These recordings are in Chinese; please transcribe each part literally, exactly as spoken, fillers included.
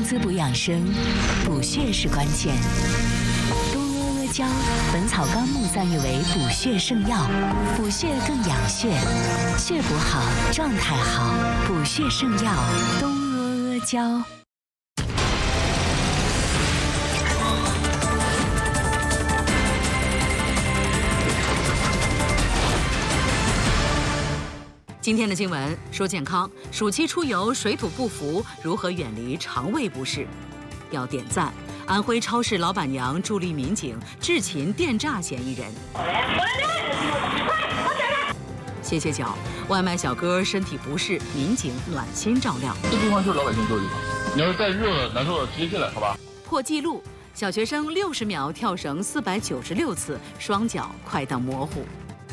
滋补养生，补血是关键。东阿阿胶，《本草纲目》赞誉为补血圣药，补血更养血，血补好，状态好，补血圣药东阿阿胶。 今天的新闻说健康，暑期出游水土不服，如何远离肠胃不适？要点赞。安徽超市老板娘助力民警制擒电诈嫌疑人。歇歇脚，外卖小哥身体不适，民警暖心照料。 这地方就是老百姓住的地方，你要是再热了难受了，直接进来，好吧？ 破纪录，小学生六十秒跳绳四百九十六次，双脚快到模糊。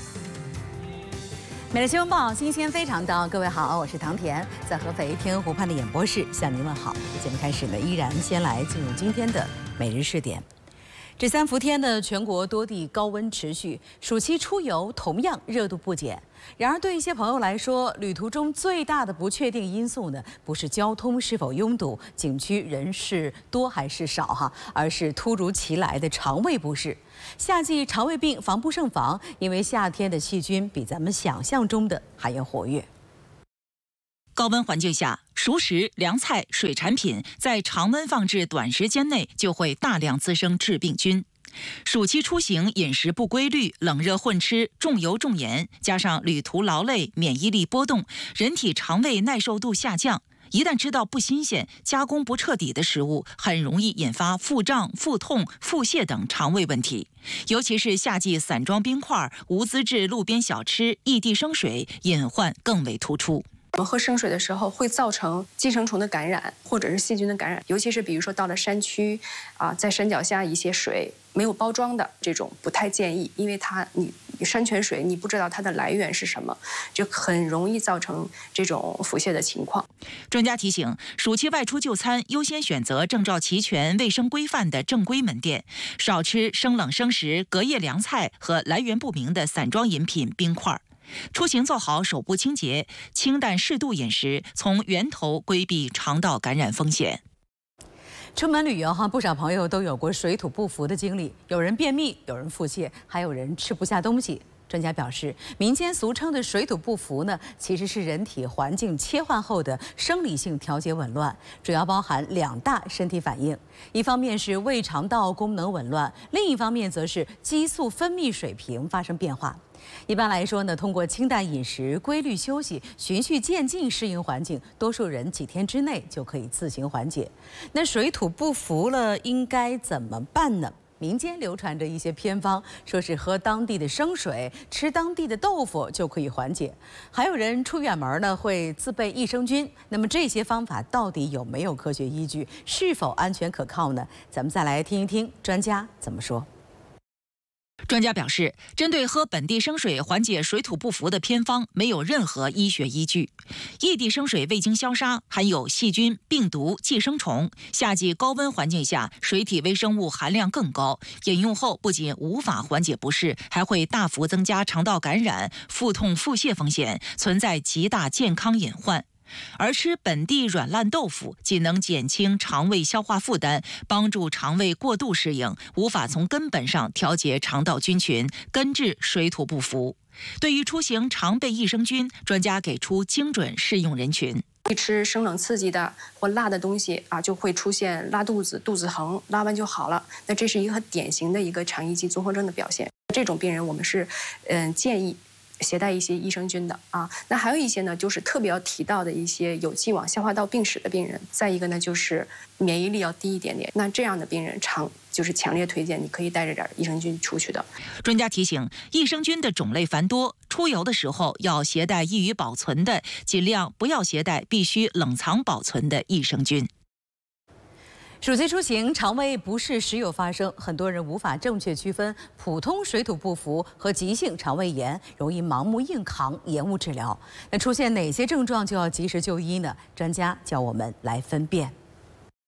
每日新闻报，新鲜非常到，各位好，我是唐田，在合肥天鹅湖畔的演播室向您问好。节目开始呢，依然先来进入今天的每日试点。这三伏天呢，全国多地高温持续，暑期出游同样热度不减。然而，对一些朋友来说，旅途中最大的不确定因素呢，不是交通是否拥堵、景区人是多还是少哈，而是突如其来的肠胃不适。夏季肠胃病防不胜防，因为夏天的细菌比咱们想象中的还要活跃。 高温环境下，熟食、凉菜、水产品在常温放置短时间内就会大量滋生致病菌。暑期出行饮食不规律、冷热混吃、重油重盐，加上旅途劳累、免疫力波动，人体肠胃耐受度下降。一旦吃到不新鲜、加工不彻底的食物，很容易引发腹胀、腹痛、腹泻等肠胃问题。尤其是夏季散装冰块、无资质路边小吃、异地生水，隐患更为突出。 我们喝生水的时候会造成寄生虫的感染，或者是细菌的感染，尤其是比如说到了山区啊，在山脚下一些水没有包装的这种不太建议，因为它你山泉水你不知道它的来源是什么，就很容易造成这种腹泻的情况。 专家提醒，暑期外出就餐优先选择证照齐全、卫生规范的正规门店，少吃生冷生食、隔夜凉菜和来源不明的散装饮品、冰块。出行做好手部清洁，清淡适度饮食，从源头规避肠道感染风险。 出门旅游哈，不少朋友都有过水土不服的经历，有人便秘，有人腹泻，还有人吃不下东西。专家表示，民间俗称的水土不服呢，其实是人体环境切换后的生理性调节紊乱，主要包含两大身体反应，一方面是胃肠道功能紊乱，另一方面则是激素分泌水平发生变化。一般来说呢，通过清淡饮食、规律休息、循序渐进适应环境，多数人几天之内就可以自行缓解。那水土不服了，应该怎么办呢？民间流传着一些偏方，说是喝当地的生水、吃当地的豆腐就可以缓解。还有人出远门呢会自备益生菌。那么这些方法到底有没有科学依据？是否安全可靠呢？咱们再来听一听专家怎么说。 专家表示，针对喝本地生水缓解水土不服的偏方没有任何医学依据。异地生水未经消杀，含有细菌、病毒、寄生虫。夏季高温环境下，水体微生物含量更高，饮用后不仅无法缓解不适，还会大幅增加肠道感染、腹痛、腹泻风险，存在极大健康隐患。而吃本地软烂豆腐仅能减轻肠胃消化负担，帮助肠胃过度适应，无法从根本上调节肠道菌群，根治水土不服。对于出行常备益生菌，专家给出精准适用人群。 一吃生冷刺激的或辣的东西啊，就会出现拉肚子、肚子疼，拉完就好了。那这是一个很典型的一个肠易激综合征的表现。这种病人我们是嗯建议携带一些益生菌的啊，那还有一些呢，就是特别要提到的一些有既往消化道病史的病人，再一个呢就是免疫力要低一点点，那这样的病人常就是强烈推荐你可以带着点益生菌出去的。 专家提醒，益生菌的种类繁多，出游的时候要携带易于保存的，尽量不要携带必须冷藏保存的益生菌。 暑期出行，肠胃不适时有发生，很多人无法正确区分普通水土不服和急性肠胃炎，容易盲目硬扛，延误治疗。那出现哪些症状就要及时就医呢？专家教我们来分辨。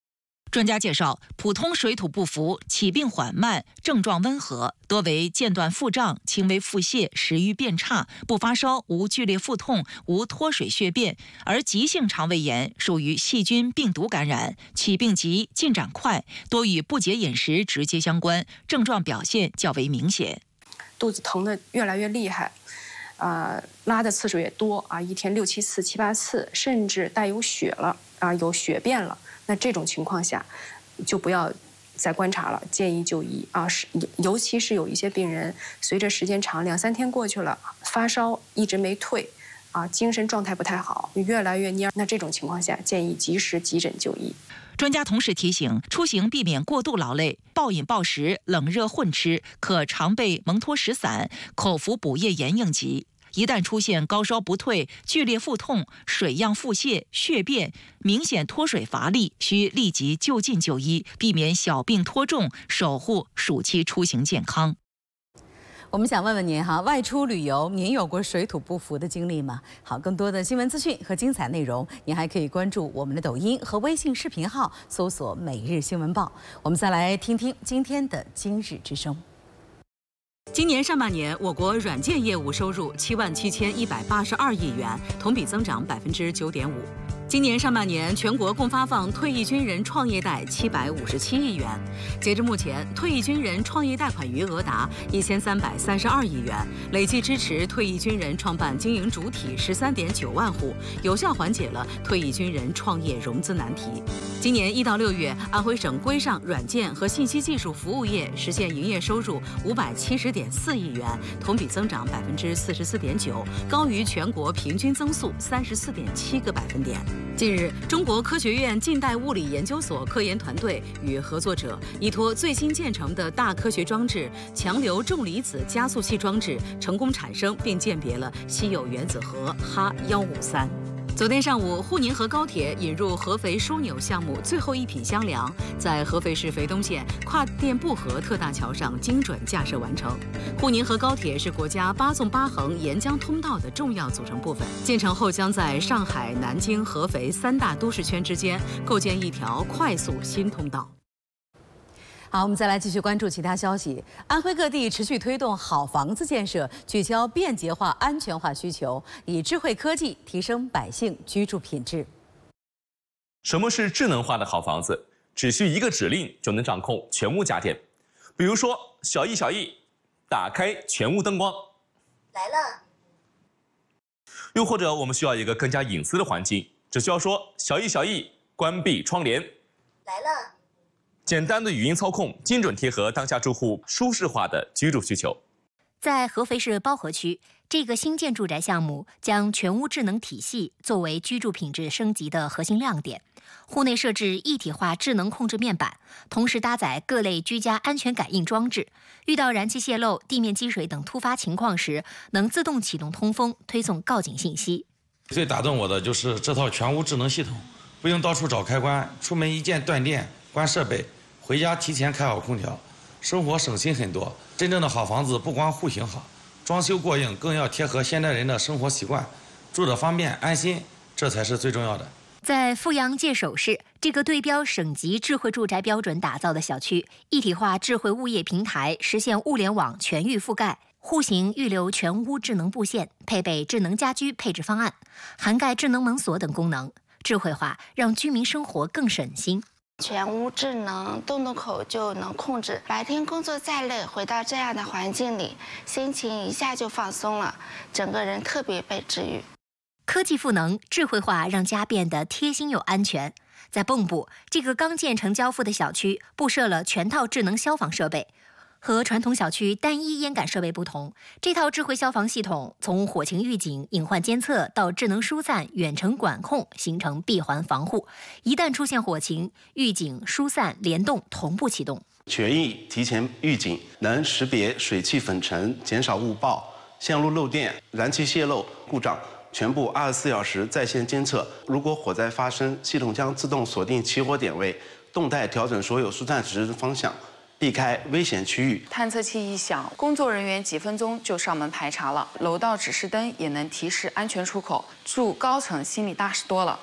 专家介绍，普通水土不服起病缓慢，症状温和，多为间断腹胀、轻微腹泻、食欲变差，不发烧，无剧烈腹痛，无脱水血便。而急性肠胃炎属于细菌、病毒感染，起病急，进展快，多与不节饮食直接相关，症状表现较为明显。 肚子疼得越来越厉害，啊、呃，拉的次数也多啊，一天六七次、七八次，甚至带有血了啊，有血便了。那这种情况下，就不要再观察了，建议就医啊。是，尤其是有一些病人，随着时间长，两三天过去了，发烧一直没退，啊，精神状态不太好，越来越蔫。那这种情况下，建议及时急诊就医。 专家同时提醒，出行避免过度劳累，暴饮暴食、冷热混吃，可常备蒙脱石散，口服补液盐应急。一旦出现高烧不退、剧烈腹痛、水样腹泻、血便、明显脱水乏力，需立即就近就医，避免小病拖重，守护暑期出行健康。 我们想问问您哈，外出旅游您有过水土不服的经历吗？好，更多的新闻资讯和精彩内容，您还可以关注我们的抖音和微信视频号，搜索“每日新闻报”。我们再来听听今天的今日之声。今年上半年，我国软件业务收入七万七千一百八十二亿元，同比增长百分之九点五。今年上半年，全国共发放退役军人创业贷七百五十七亿元。截至目前，退役军人创业贷款余额达一千三百三十二亿元，累计支持退役军人创办经营主体十三点九万户，有效缓解了退役军人创业融资难题。今年一到六月，安徽省规上软件和信息技术服务业实现营业收入五百七十点四亿元，同比增长百分之四十四点九，高于全国平均增速三十四点七个百分点。近日，中国科学院近代物理研究所科研团队与合作者依托最新建成的大科学装置强流重离子加速器装置，成功产生并鉴别了稀有原子核哈一五三。昨天上午，沪宁河高铁引入合肥枢纽项目最后一品箱梁，在合肥市肥东县跨店埠河特大桥上精准架设完成。沪宁河高铁是国家八纵八横沿江通道的重要组成部分，建成后将在上海、南京、合肥三大都市圈之间构建一条快速新通道。好，我们再来继续关注其他消息。安徽各地持续推动好房子建设，聚焦便捷化、安全化需求，以智慧科技提升百姓居住品质。 什么是智能化的好房子？只需一个指令就能掌控全屋家电。比如说，小易小易，打开全屋灯光。 来了。 又或者我们需要一个更加隐私的环境，只需要说小易小易，关闭窗帘。 来了。 简单的语音操控，精准贴合当下住户舒适化的居住需求。 在合肥市包河区，这个新建住宅项目将全屋智能体系作为居住品质升级的核心亮点。户内设置一体化智能控制面板，同时搭载各类居家安全感应装置，遇到燃气泄漏、地面积水等突发情况时，能自动启动通风，推送告警信息。 最打动我的就是这套全屋智能系统，不用到处找开关，出门一键断电、关设备。回家提前开好空调，生活省心很多。真正的好房子不光户型好，装修过硬，更要贴合现代人的生活习惯，住得方便安心，这才是最重要的。 在阜阳界首市，这个对标省级智慧住宅标准打造的小区，一体化智慧物业平台实现物联网全域覆盖，户型预留全屋智能布线，配备智能家居配置方案，涵盖智能门锁等功能，智慧化让居民生活更省心。 全屋智能，动动口就能控制。白天工作再累，回到这样的环境里，心情一下就放松了，整个人特别被治愈。 科技赋能，智慧化让家变得贴心又安全。在蚌埠，这个刚建成交付的小区布设了全套智能消防设备。和传统小区单一烟感设备不同，这套智慧消防系统从火情预警、隐患监测到智能疏散、远程管控，形成闭环防护。一旦出现火情，预警、疏散联动同步启动。 全域提前预警，能识别水汽粉尘，减少误报、线路漏电、燃气泄漏、故障，全部二十四小时在线监测。如果火灾发生，系统将自动锁定起火点位，动态调整所有疏散指示方向。避开危险区域。 探测器一响，工作人员几分钟就上门排查了。楼道指示灯也能提示安全出口，住高层心里踏实多了。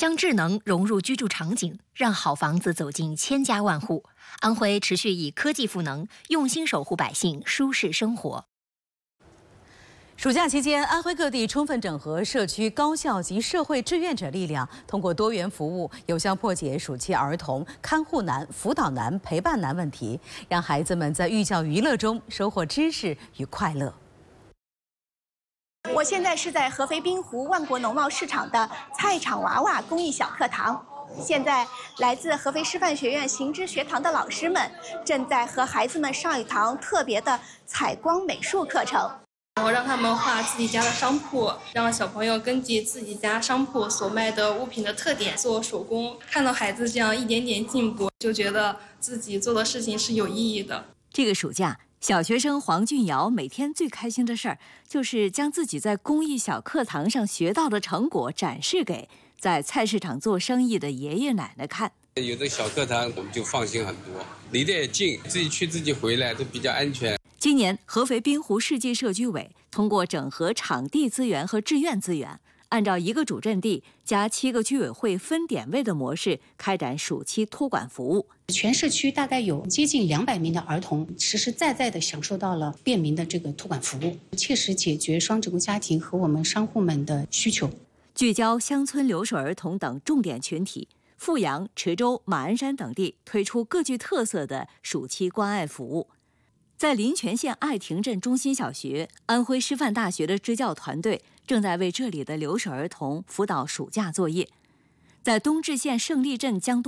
将智能融入居住场景，让好房子走进千家万户。安徽持续以科技赋能，用心守护百姓舒适生活。 暑假期间，安徽各地充分整合社区、高校及社会志愿者力量，通过多元服务，有效破解暑期儿童看护难、辅导难、陪伴难问题，让孩子们在寓教于乐中收获知识与快乐。 我现在是在合肥滨湖万国农贸市场的菜场娃娃公益小课堂。现在，来自合肥师范学院行知学堂的老师们正在和孩子们上一堂特别的采光美术课程。 我让他们画自己家的商铺，让小朋友根据自己家商铺所卖的物品的特点做手工。看到孩子这样一点点进步，就觉得自己做的事情是有意义的。 这个暑假，小学生黄俊尧每天最开心的事儿，就是将自己在公益小课堂上学到的成果展示给在菜市场做生意的爷爷奶奶看。 有的小课堂，我们就放心很多，离得也近，自己去自己回来都比较安全。 今年，合肥滨湖世纪社区委通过整合场地资源和志愿资源，按照一个主阵地加七个居委会分点位的模式开展暑期托管服务。 全社区大概有接近两百名的儿童实实在在地享受到了便民的这个托管服务，切实解决双职工家庭和我们商户们的需求。 聚焦乡村留守儿童等重点群体，阜阳、池州、马鞍山等地推出各具特色的暑期关爱服务。在临泉县爱亭镇中心小学，安徽师范大学的支教团队正在为这里的留守儿童辅导暑假作业。在东至县胜利镇江东